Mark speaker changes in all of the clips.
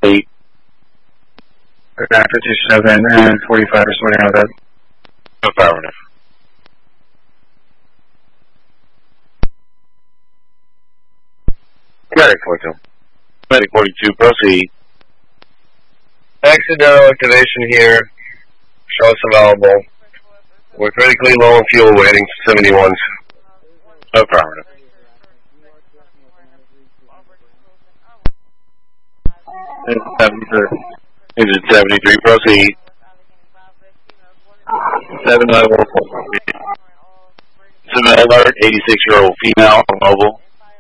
Speaker 1: 8.
Speaker 2: After 27 and 45 resorting out of bed.
Speaker 1: Affirmative.
Speaker 3: Medic 42.
Speaker 1: Medic 42, proceed.
Speaker 3: Accidental activation here. Show us available. We're critically low on fuel, we're heading to 71s.
Speaker 1: Affirmative. Engine 73, proceed.
Speaker 2: 7 level.
Speaker 1: 7 alert, 86-year-old female, mobile.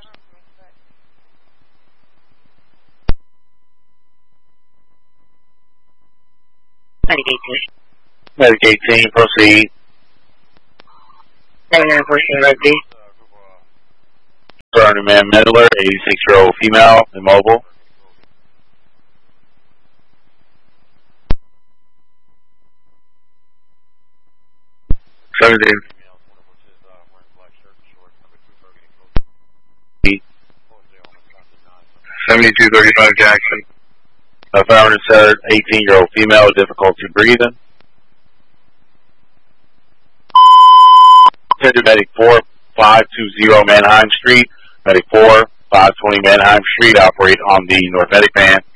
Speaker 4: Medic 18.
Speaker 1: Medic 18, proceed.
Speaker 4: 9914 Rugby.
Speaker 1: Burning man, med alert, 86-year-old female, immobile.
Speaker 3: Seventeen. 7235 Jackson.
Speaker 1: Affirmative, sir. 18-year-old female with difficulty breathing. Tender Medic 4520 Manheim Street. Medic 4, 520 Manheim Street. Operate on the North Medic van.